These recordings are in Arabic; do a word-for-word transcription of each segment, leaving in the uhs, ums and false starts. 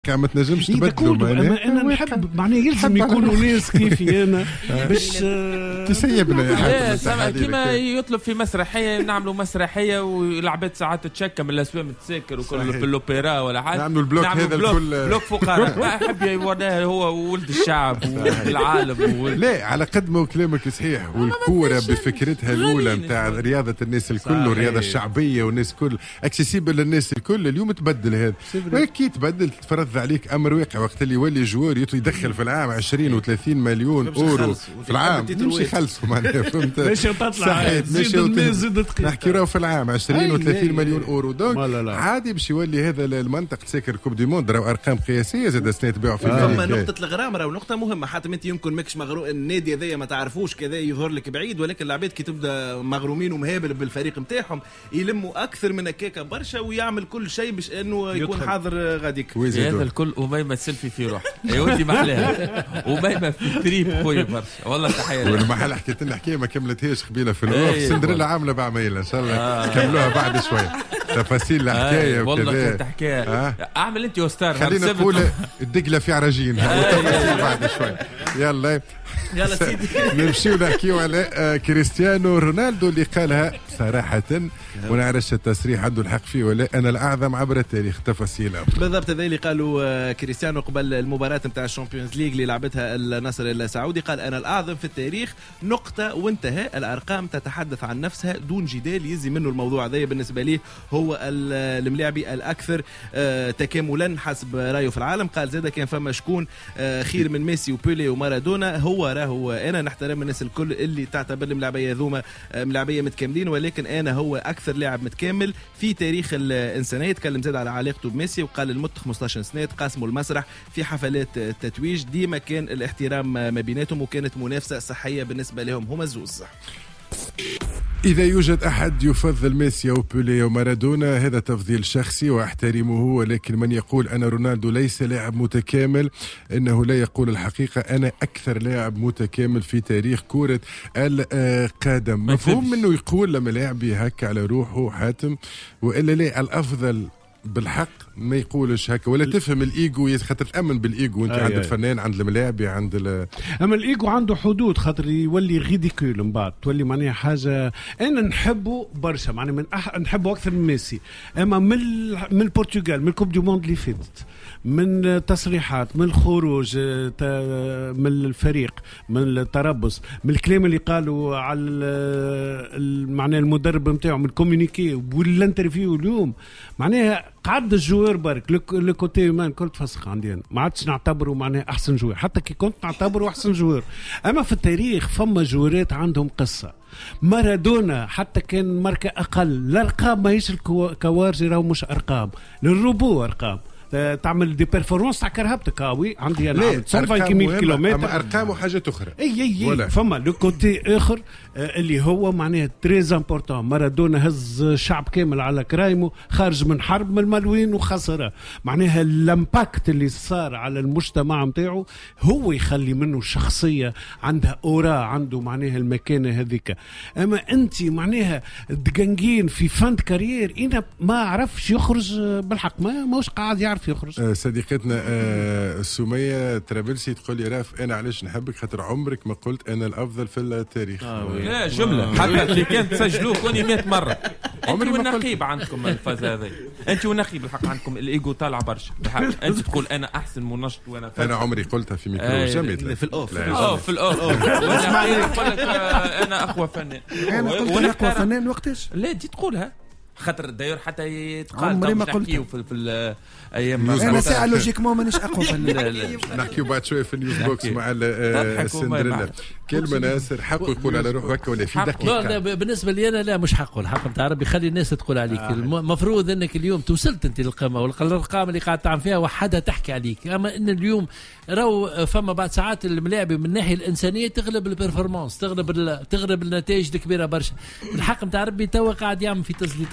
ما تنجمش تبدلوا معناها انا نحب معناها يلزم يكونوا ناس كيفي انا باش تسيبنا يا حاجه كيما يطلب في مسرحيه نعملوا مسرحيه والعباد ساعات تشكى من الاسوام تسكر وكل في الاوبرا ولا حاجه نعملوا البلوك هذا الكل بلوك فقراء احب يوريها هو ولد الشعب والعالم لا على قد ما كلامك صحيح والكوره بفكرتها الاولى نتاع رياضه الناس الكل والرياضه الشعبيه والناس الكل اكسيسيبل للناس الكل اليوم تبدل هذا اكيد تبدل تفرض عليك امر واقع وقت اللي يولي جوار يدخل في العام عشرين وثلاثين مليون اورو في العام مش يخلصوا معناها فهمت ماشي تطلع زيد نحكي راهو في العام عشرين وثلاثين مليون اورو دونك عادي باش يولي هذا المنطق تسكر كوب دي موند راهو ارقام قياسيه زاد سنه تبيعوا في الملك اما نقطه الغرام راهو نقطه مهمه حتى انت يمكن ماكش مغروم النادي هذايا ما تعرفوش كذا يظهر لك بعيد ولكن العباد كي تبدا مغرومين ومهابل بالفريق نتاعهم يلموا اكثر من هكاك برشا ويعمل كل شيء باش انه يكون حاضر غاديك هذا الكل وميمة سيلفي في روح يا ودي محلاها وميمة في تريب خويا برشا والله تحيه لها والمحل حكيت لنا حكايه ما كملتهاش قبيله في الوقت سندريلا عامله بعميله ان شاء الله آه. كملوها بعد شويه تفاصيل الحكايه آه. والله كانت حكايه آه. اعمل انت وستار خلينا نقول الدقله في عراجين تفاصيل بعد شويه يلا يلا سيدي نمشيو نحكيو على كريستيانو رونالدو اللي قالها صراحه ونعرفش التصريح عنده الحق فيه ولا انا الاعظم عبر التاريخ تفاصيل بالضبط هذا اللي قالوا كريستيانو قبل المباراه نتاع الشامبيونز ليج اللي لعبتها النصر السعودي قال انا الاعظم في التاريخ نقطه وانتهى الارقام تتحدث عن نفسها دون جدال يزي منه الموضوع هذا بالنسبه ليه هو الملاعبي الاكثر تكاملا حسب رايه في العالم قال زاده كان فما شكون خير من ميسي وبيلي ومارادونا هو راهو انا نحترم الناس الكل اللي تعتبر الملاعبيه ذوما ملاعبيه متكاملين ولكن انا هو اكثر لاعب متكامل في تاريخ الانسانيه يتكلم زاد على علاقته بميسي وقال المت خمسة عشر سنه تقاسموا المسرح في حفلات التتويج ديما كان الاحترام ما بيناتهم وكانت منافسه صحيه بالنسبه لهم هما الزوز. إذا يوجد أحد يفضل ميسي أو بيلي أو مارادونا هذا تفضيل شخصي وأحترمه ولكن من يقول أنا رونالدو ليس لاعب متكامل إنه لا يقول الحقيقة أنا أكثر لاعب متكامل في تاريخ كرة القدم. مفهوم منه يقول لما لاعب يهك على روحه حاتم وإلا لا الأفضل بالحق ما يقولش هكا ولا تفهم الايجو خاطر تامن بالايجو انت عند الفنان عند الملاعب عند ال... اما الايجو عنده حدود خاطر يولي ريديكول من بعد تولي معناها حاجه انا نحبه برشا معناها من أح... نحبه اكثر من ميسي اما من ال... من البرتغال من الكوب دو موند اللي فاتت من تصريحات من الخروج من الفريق من التربص من الكلام اللي قالوا على معناها المدرب نتاعو من الكومونيكي والانترفيو اليوم معناها قعد الجوار برك لو كوتي مان كنت فسخ عندي أنا. ما عادش نعتبره معناه احسن جوار حتى كي كنت نعتبره احسن جوار اما في التاريخ فما جوارات عندهم قصه مارادونا حتى كان ماركه اقل الارقام ماهيش الكوارجي راهو مش ارقام للروبو ارقام تعمل دي بيرفورمانس تاع كرهبتك قوي عندي انا مية كيلومتر اما ارقام حاجه اخرى اي اي, أي. فما لو كوتي اخر اللي هو معناه تريز امبورطون مارادونا هز شعب كامل على كرايمه خارج من حرب من الملوين وخسرها معناها الامباكت اللي صار على المجتمع نتاعو هو يخلي منه شخصيه عندها اورا عنده معناها المكانه هذيك اما انت معناها دقنقين في فند كارير انا ما عرفش يخرج بالحق ما ماهوش قاعد يعرف يخرج. صديقتنا آه سمية ترابلسي تقول لي راف انا علاش نحبك خاطر عمرك ما قلت انا الافضل في التاريخ. آه لا جمله آه. حتى اللي كانت تسجلوه كوني مئة مره. انت والنقيب عندكم الفاز هذا انت والنقيب الحق عندكم الايجو طالع برشا انت تقول انا احسن منشط وانا فاز. انا عمري قلتها في ميكرو آه جميل في الاوف اه في الاوف وانا يقول لك انا اقوى فنان انا قلت انا اقوى فنان وقتاش لا دي تقولها خاطر داير حتى يتقال ما نحكيو في, في الايام انا ساعه لوجيكمون مانيش اقوى فنان نحكيو بعد شويه في النيوز بوكس مع السندريلا كلمه ناصر حقه يقول على روحه هكا ولا في دقيقه لا بالنسبه لي انا لا مش حقه الحق نتاع ربي خلي الناس تقول عليك آه. المفروض انك اليوم توصلت انت للقمه والارقام اللي قاعد تعمل فيها وحدها تحكي عليك اما ان اليوم راهو فما بعد ساعات الملاعب من الناحيه الانسانيه تغلب البرفورمانس تغلب تغلب النتائج الكبيره برشا الحق نتاع ربي توا قاعد يعمل في تسليطات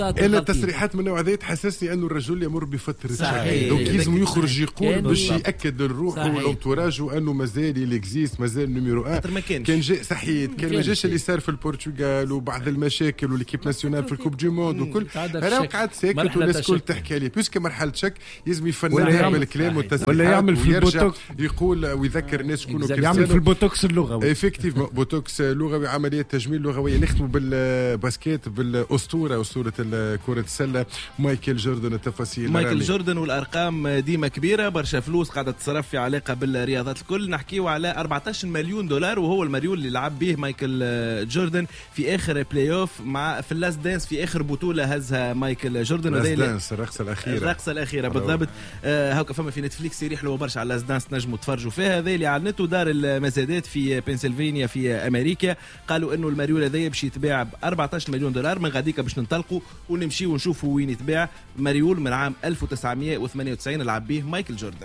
غلطات الا التصريحات من النوع هذا تحسسني انه الرجل يمر بفتره صحيح. دونك لازم يخرج يقول باش بالضبط. ياكد لروحه صحيح. والانتوراج وانه مازال يليكزيست مازال نيميرو واحد. خاطر ما كانش. كان جاء صحيح كان ما كانش. جاش اللي صار في البرتغال وبعض المشاكل والكيب ناسيونال في الكوب دي موند وكل تعدى انا الشك. قعدت ساكت مرحلة والناس الكل الشك. تحكي عليه بيسك مرحله شك لازم ولا يفننها يعمل- بالكلام والتصريحات ولا يعمل في ويرجع البوتوكس. يقول ويذكر الناس شكون Exactly. يعمل في كريستيانو. البوتوكس اللغوي. افكتيف بوتوكس لغوي عمليه تجميل لغويه. نختموا بالباسكيت بالاسطوره اسطوره كره السله مايكل جوردن. التفاصيل مايكل رامي. جوردن والارقام ديما كبيره برشا فلوس قاعده تصرف في علاقه بالرياضات الكل. نحكيو على أربعة عشر مليون دولار وهو المليون اللي لعب به مايكل جوردن في اخر بلاي اوف مع في اللاست دانس في اخر بطوله هزها مايكل جوردن. لاست وهذا دانس الرقصه الاخيره الرقصه الاخيره برافو. بالضبط. آه هاكا فما في نتفليكس يريح له برشا على لاست دانس نجموا تفرجوا فيها. هذا اللي اعلنته دار المزادات في بنسلفانيا في امريكا. قالوا انه المريول هذايا باش يتباع ب أربعة عشر مليون دولار. من غاديكا باش ننطلقوا ونمشيو ونشوفوا وين يتباع. مريول من عام ألف وتسعمائة وثمانية وتسعين لعب به مايكل جوردن.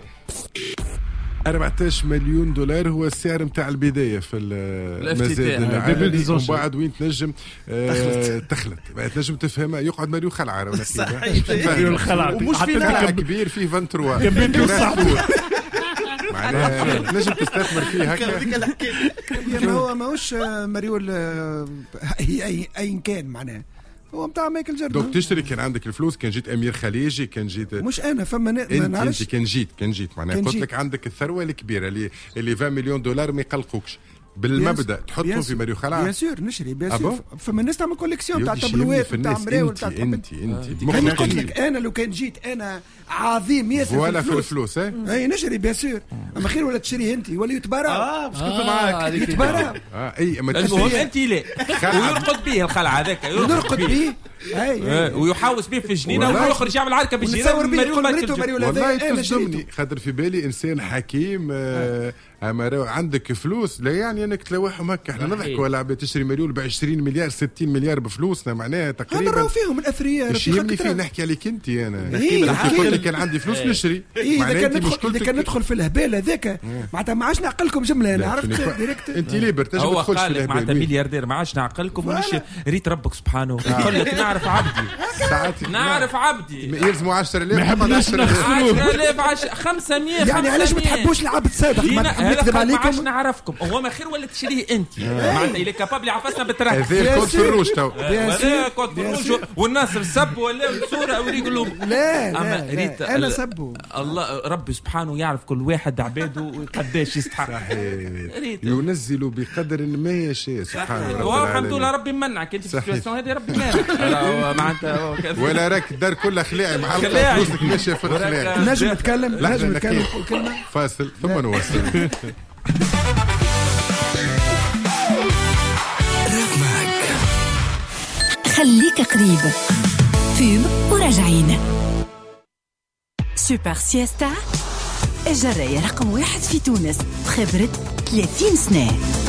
أربعة عشر مليون دولار هو السعر نتاع البدايه في المزاد العالمي. ومن بعد وين تنجم آه تخلط بعد تنجم تفهمها يقعد مريول خلعه ولا مريول خلعة. ومش في خلعه كبير فيه ثلاثة وعشرين معناها تنجم تستثمر فيه هكا. ما هو ماهوش مريول اي اي اي كان معناه هو بتاع مايكل جوردن. دونك تشتري كان عندك الفلوس كان جيت امير خليجي كان جيت مش انا فما ما انت, نعرفش انت كان جيت كان جيت معناها كان قلت جيت. لك عندك الثروه الكبيره اللي اللي عشرين مليون دولار ما يقلقوكش بالمبدا تحطهم في مريو خلعه. بيان سور نشري بيان أبو؟ سور فما الناس تعمل كوليكسيون تاع يودي تابلوات في تاع الناس. مراول انت تاع انت انت انا قلت مخك لك انا لو كان جيت انا عظيم ياسر ولا في في الفلوس الفلوس ها اي نشري بيان سور اما خير ولا تشري انت ولا يتبارى اه باش كنت آه، معاك هذيك يتبارى اه اي اما المهم تشتري انت لا ويرقد به الخلعه هذاك نرقد به اي آه، ويحوس به في الجنينه والله. ويخرج يعمل عركه بالجنينه ونتصور به والمريول يقول مايكل مريتو جوردن. مريول والله هذا انا تصدمني شريته. خاطر في بالي انسان حكيم آه اما راهو عندك فلوس لا يعني انك تلوحهم هكا. احنا صحيح. نضحكوا على عباد تشتري مريول ب عشرين مليار ستين مليار بفلوسنا معناها هذا تقريبا. راهو فيهم الاثرياء ايش يهمني فيه نحكي عليك انت انا. إيه، انت حكي قلت لي. لك كان عندي فلوس نشري إيه، اذا معناها كان انت ندخل اذا مشكلتك كان ندخل في الهبال هذاك معناتها ما عادش نعقلكم جمله انا عرفت ديريكت. انت ليبر تنجم هو تدخلش في قال لك معناتها الهبال. ملياردير ما عادش نعقلكم ونش فوالا. ريت ربك سبحانه يقول لك نعرف عبدي ساعات نعرف عبدي يلزموا عشرة آلاف ما يحبناش عشرة آلاف. عشرة آلاف عش- خمسمية يعني علاش ما خمسمية. تحبوش العبد صادق ما هنا هذا نكذب قال ما عادش عليكم. نعرفكم هو ما خير ولا تشريه انت معناتها اللي كابابل عفسنا بالتراك هذا كود في الروج تو. بيان هذا سور. كود بيان بالروج سور. والناس سب ولا صوره اوريق لهم لا أما لا, ريت لا. انا ال- سبوا الله ربي سبحانه يعرف كل واحد عباده قداش يستحق ريت. ينزل بقدر ما يشاء سبحان رب والحمد لله العالمين. ربي منعك انت في صحيح. السيتواسيون هذه ربي منعك معناتها ولا راك الدار كلها خلاعي مع خلاعي. فلوسك ماشيه في الخلاعي. نجم نتكلم لحظة، نجم نتكلم لكن- نقول كلمه فاصل ثم نواصل. خليك قريب فيلم وراجعين. سوبر سيستا الجراية رقم واحد في تونس بخبرة ثلاثين سنة.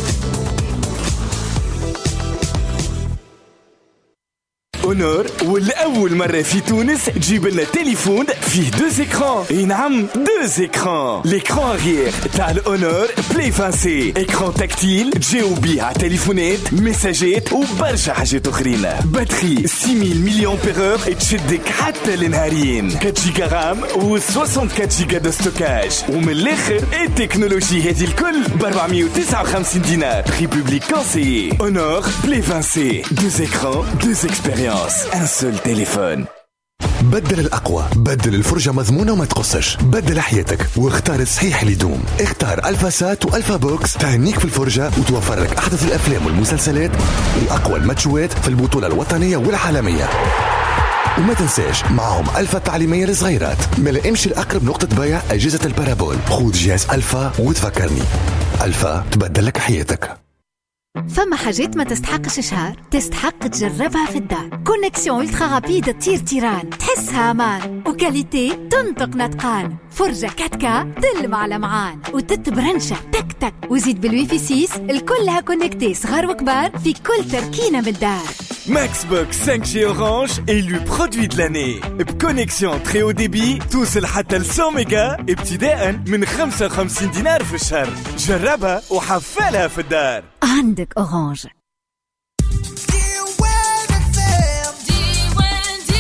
اونور والأول مرة في تونس تجيب لنا تليفون فيه دوز اكران. اي نعم دوز اكران. ليكران اريير تاع الاونور بلاي فانسي، اكران تكتيل تجاوب بيه على تليفونات ميساجات وبرشا حاجات اخرين. باتري ستة آلاف ملي امبيرور تشدك حتى لنهارين. أربعة جيجا رام و أربعة وستين جيجا دو ستوكاج. ومن الاخر التكنولوجي هذه الكل ب أربعمائة وتسعة وخمسين دينار. ريبوبليك كونسيي. اونور بلاي فانسي، دوز اكران دوز اكسبيريونس، ان سول تليفون. بدل الأقوى، بدل الفرجة مضمونة وما تقصش، بدل حياتك واختار الصحيح اللي يدوم. اختار ألفا سات وألفا بوكس تهنيك في الفرجة وتوفر لك أحدث الأفلام والمسلسلات وأقوى الماتشوات في البطولة الوطنية والعالمية. وما تنساش معهم ألفا التعليمية للصغيرات. ملا امشي لأقرب نقطة بيع أجهزة البارابول، خذ جهاز ألفا وتفكرني. ألفا تبدل لك حياتك. فما حاجات ما تستحقش شهر تستحق تجربها في الدار. كونيكسيون الترا رابيد تطير تيران، تحسها امان وكاليتي تنطق نطقان. فرجة كاتكا تلمع على معان وتتبرنشة تك تك. وزيد بالويفي ستة الكلها كونكتي صغار وكبار في كل تركينة بالدار. Maxbox cinq G Orange élu produit de l'année. بكونيكسيون très haut débit توصل حتى ل مية ميجا ابتداء من خمسة وخمسين دينار في الشهر. جربها وحفلها في الدار. عندك أورانج. دي وين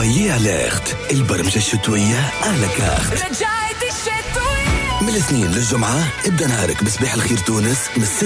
سويي أليرت، البرمجة الشتوية على كارت. رجعت الشتوية من الاثنين للجمعة ابدأ نهارك بصباح الخير تونس من